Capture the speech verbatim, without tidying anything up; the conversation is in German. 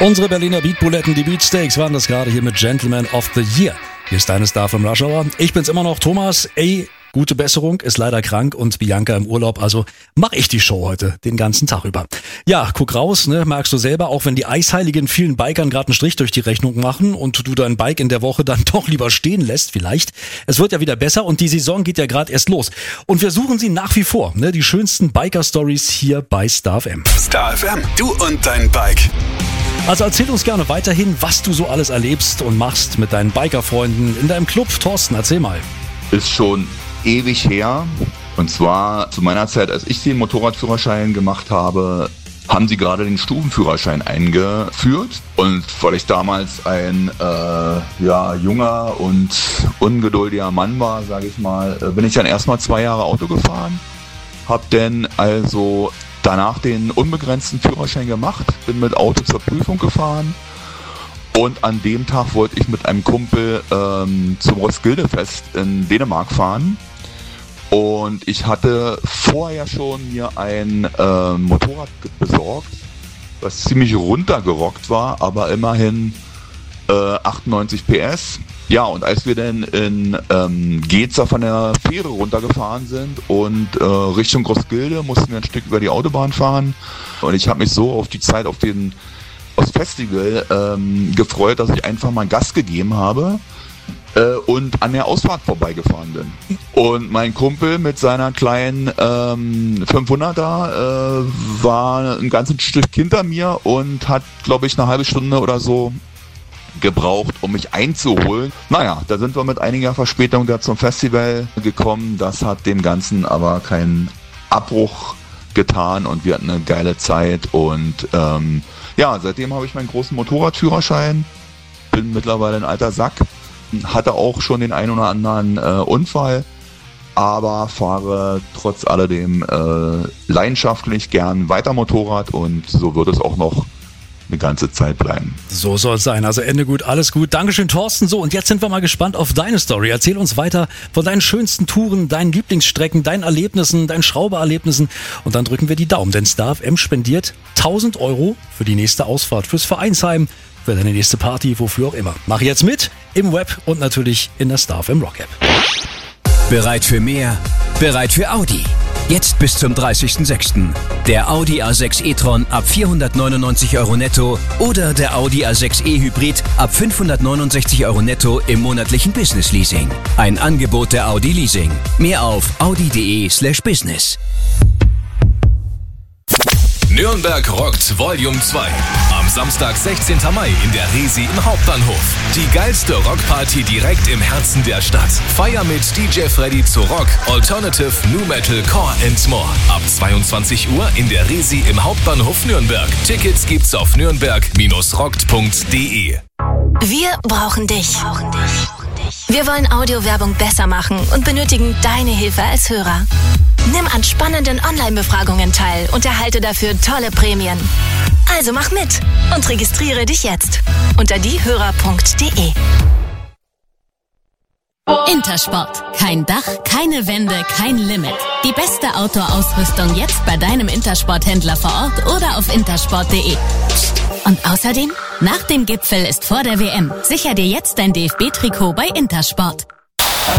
Unsere Berliner Beatbuletten, die Beatsteaks, waren das gerade hier mit Gentleman of the Year. Hier ist deine Star vom Rush Hour. Ich bin's immer noch, Thomas. Ey, gute Besserung, ist leider krank und Bianca im Urlaub, also mach ich die Show heute den ganzen Tag über. Ja, guck raus, ne, merkst du selber, auch wenn die Eisheiligen vielen Bikern gerade einen Strich durch die Rechnung machen und du dein Bike in der Woche dann doch lieber stehen lässt vielleicht. Es wird ja wieder besser und die Saison geht ja gerade erst los. Und wir suchen sie nach wie vor, ne, die schönsten Biker-Stories hier bei Star F M. Star F M, du und dein Bike. Also erzähl uns gerne weiterhin, was du so alles erlebst und machst mit deinen Bikerfreunden in deinem Club. Thorsten, erzähl mal. Ist schon ewig her. Und zwar zu meiner Zeit, als ich den Motorradführerschein gemacht habe, haben sie gerade den Stufenführerschein eingeführt. Und weil ich damals ein äh, ja, junger und ungeduldiger Mann war, sage ich mal, bin ich dann erstmal zwei Jahre Auto gefahren. Hab dann also danach den unbegrenzten Führerschein gemacht, bin mit Auto zur Prüfung gefahren. Und an dem Tag wollte ich mit einem Kumpel ähm, zum Roskilde-Fest in Dänemark fahren. Und ich hatte vorher schon mir ein äh, Motorrad besorgt, was ziemlich runtergerockt war, aber immerhin äh, achtundneunzig P S. Ja, und als wir dann in ähm, Geza von der Fähre runtergefahren sind und äh, Richtung Roskilde mussten wir ein Stück über die Autobahn fahren. Und ich habe mich so auf die Zeit auf den aufs Festival ähm, gefreut, dass ich einfach mal Gas gegeben habe äh, und an der Ausfahrt vorbeigefahren bin. Und mein Kumpel mit seiner kleinen ähm, fünfhunderter äh, war ein ganzes Stück hinter mir und hat, glaube ich, eine halbe Stunde oder so gebraucht, um mich einzuholen. Naja, da sind wir mit einiger Verspätung da zum Festival gekommen. Das hat dem Ganzen aber keinen Abbruch getan und wir hatten eine geile Zeit und ähm, ja, seitdem habe ich meinen großen Motorradführerschein, bin mittlerweile ein alter Sack, hatte auch schon den einen oder anderen äh, Unfall, aber fahre trotz alledem äh, leidenschaftlich gern weiter Motorrad und so wird es auch noch eine ganze Zeit bleiben. So soll es sein. Also Ende gut, alles gut. Dankeschön, Thorsten. So, und jetzt sind wir mal gespannt auf deine Story. Erzähl uns weiter von deinen schönsten Touren, deinen Lieblingsstrecken, deinen Erlebnissen, deinen Schraubererlebnissen. Und dann drücken wir die Daumen, denn Star F M spendiert tausend Euro für die nächste Ausfahrt, fürs Vereinsheim, für deine nächste Party, wofür auch immer. Mach jetzt mit im Web und natürlich in der Star F M Rock App. Bereit für mehr? Bereit für Audi? Jetzt bis zum dreißigsten sechsten Der Audi A sechs e-tron ab vierhundertneunundneunzig Euro netto oder der Audi A sechs e Hybrid ab fünfhundertneunundsechzig Euro netto im monatlichen Business Leasing. Ein Angebot der Audi Leasing. Mehr auf audi.de slash business. Nürnberg rockt Volume zwei. Am Samstag, sechzehnten Mai in der Resi im Hauptbahnhof. Die geilste Rockparty direkt im Herzen der Stadt. Feier mit D J Freddy zu Rock, Alternative, New Metal, Core and more. Ab zweiundzwanzig Uhr in der Resi im Hauptbahnhof Nürnberg. Tickets gibt's auf nürnberg Bindestrich rockt Punkt de. Wir brauchen dich. Wir wollen Audiowerbung besser machen und benötigen deine Hilfe als Hörer. Nimm an spannenden Online-Befragungen teil und erhalte dafür tolle Prämien. Also mach mit und registriere dich jetzt unter diehörer Punkt de. Intersport. Kein Dach, keine Wände, kein Limit. Die beste Outdoor-Ausrüstung jetzt bei deinem Intersport-Händler vor Ort oder auf intersport Punkt de. Und außerdem, nach dem Gipfel ist vor der W M. Sicher dir jetzt dein D F B-Trikot bei Intersport.